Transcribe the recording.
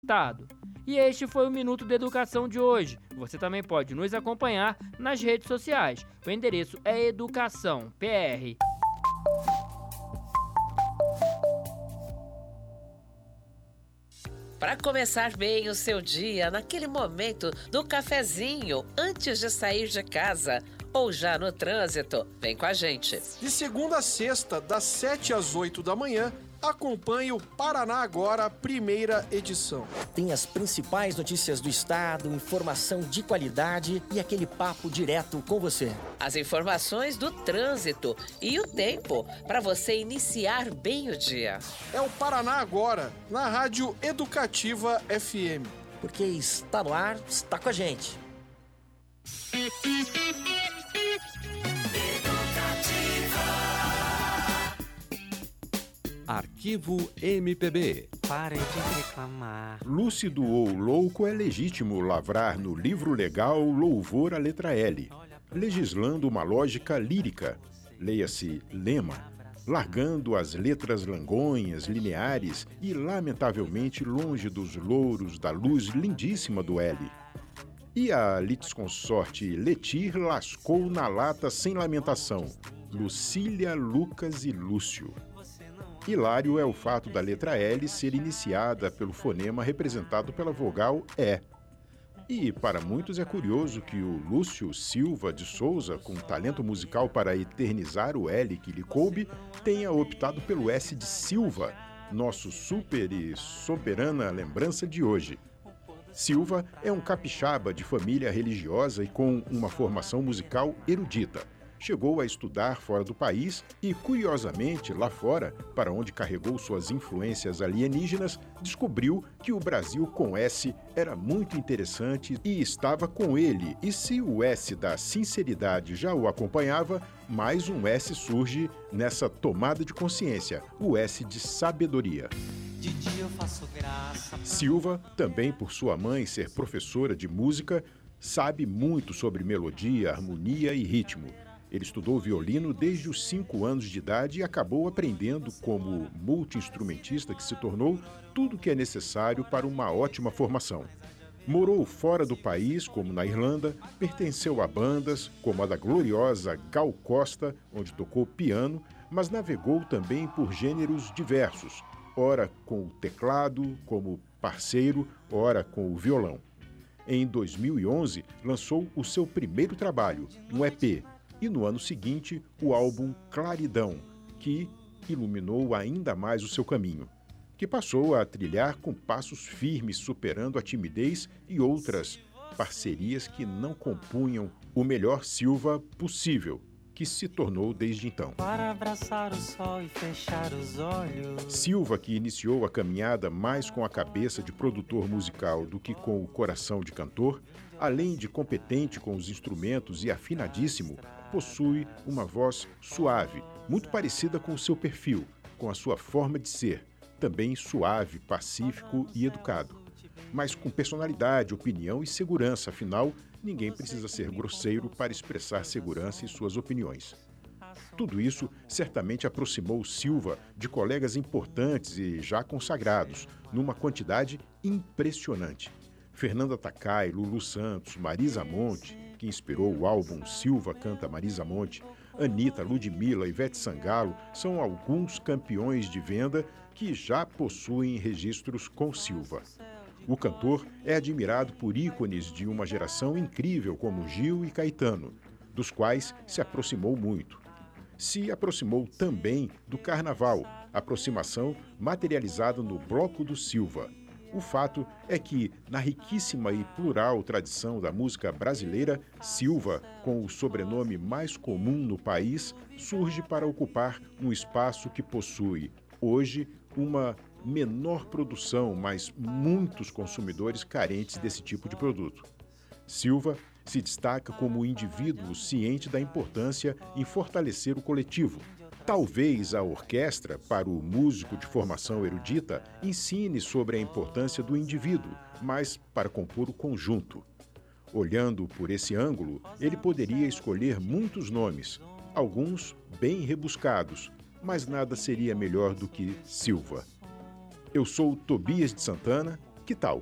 E este foi o Minuto da Educação de hoje. Você também pode nos acompanhar nas redes sociais. O endereço é Educação PR. Para começar bem o seu dia, naquele momento do cafezinho, antes de sair de casa ou já no trânsito, vem com a gente. De segunda a sexta, das 7 às 8 da manhã, acompanhe o Paraná Agora, primeira edição. Tem as principais notícias do estado, informação de qualidade e aquele papo direto com você. As informações do trânsito e o tempo para você iniciar bem o dia. É o Paraná Agora, na Rádio Educativa FM. Porque está no ar, está com a gente. Arquivo MPB. Pare de reclamar. Lúcido ou louco é legítimo lavrar no livro legal louvor à letra L, legislando uma lógica lírica, leia-se lema, largando as letras langonhas, lineares e lamentavelmente longe dos louros da luz lindíssima do L. E a litisconsorte Letir lascou na lata sem lamentação, Lucília, Lucas e Lúcio. Hilário é o fato da letra L ser iniciada pelo fonema representado pela vogal E. E para muitos é curioso que o Lúcio Silva de Souza, com talento musical para eternizar o L que lhe coube, tenha optado pelo S de Silva, nosso super e soberana lembrança de hoje. Silva é um capixaba de família religiosa e com uma formação musical erudita. Chegou a estudar fora do país e, curiosamente, lá fora, para onde carregou suas influências alienígenas, descobriu que o Brasil com S era muito interessante e estava com ele. E se o S da sinceridade já o acompanhava, mais um S surge nessa tomada de consciência, o S de sabedoria. De dia eu faço graça. Silva, também por sua mãe ser professora de música, sabe muito sobre melodia, harmonia e ritmo. Ele estudou violino desde os 5 anos de idade e acabou aprendendo, como multi-instrumentista que se tornou, tudo o que é necessário para uma ótima formação. Morou fora do país, como na Irlanda, pertenceu a bandas, como a da gloriosa Gal Costa, onde tocou piano, mas navegou também por gêneros diversos, ora com o teclado, como parceiro, ora com o violão. Em 2011, lançou o seu primeiro trabalho, um EP, e no ano seguinte, o álbum Claridão, que iluminou ainda mais o seu caminho, que passou a trilhar com passos firmes, superando a timidez e outras parcerias que não compunham o melhor Silva possível, que se tornou desde então. Para abraçar o sol e fechar os olhos. Silva, que iniciou a caminhada mais com a cabeça de produtor musical do que com o coração de cantor, além de competente com os instrumentos e afinadíssimo, possui uma voz suave, muito parecida com o seu perfil, com a sua forma de ser, também suave, pacífico e educado. Mas com personalidade, opinião e segurança, afinal, ninguém precisa ser grosseiro para expressar segurança em suas opiniões. Tudo isso certamente aproximou Silva de colegas importantes e já consagrados, numa quantidade impressionante. Fernanda Takai, Lulu Santos, Marisa Monte, que inspirou o álbum Silva Canta Marisa Monte, Anitta, Ludmilla e Ivete Sangalo são alguns campeões de venda que já possuem registros com Silva. O cantor é admirado por ícones de uma geração incrível como Gil e Caetano, dos quais se aproximou muito. Se aproximou também do Carnaval, aproximação materializada no Bloco do Silva. O fato é que, na riquíssima e plural tradição da música brasileira, Silva, com o sobrenome mais comum no país, surge para ocupar um espaço que possui, hoje, uma menor produção, mas muitos consumidores carentes desse tipo de produto. Silva se destaca como indivíduo ciente da importância em fortalecer o coletivo. Talvez a orquestra, para o músico de formação erudita, ensine sobre a importância do indivíduo, mas para compor o conjunto. Olhando por esse ângulo, ele poderia escolher muitos nomes, alguns bem rebuscados, mas nada seria melhor do que Silva. Eu sou Tobias de Santana Que tal?